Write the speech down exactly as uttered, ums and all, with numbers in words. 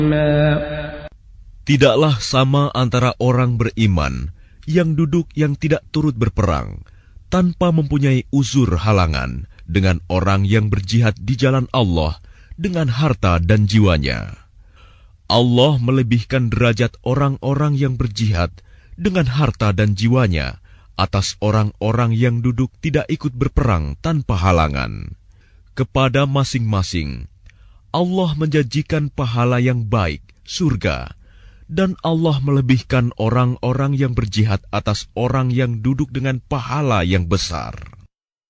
Tidaklah sama antara orang beriman yang duduk yang tidak turut berperang tanpa mempunyai uzur halangan dengan orang yang berjihad di jalan Allah dengan harta dan jiwanya. Allah melebihkan derajat orang-orang yang berjihad dengan harta dan jiwanya atas orang-orang yang duduk tidak ikut berperang tanpa halangan. Kepada masing-masing, Allah menjanjikan pahala yang baik, surga, dan Allah melebihkan orang-orang yang berjihad atas orang yang duduk dengan pahala yang besar.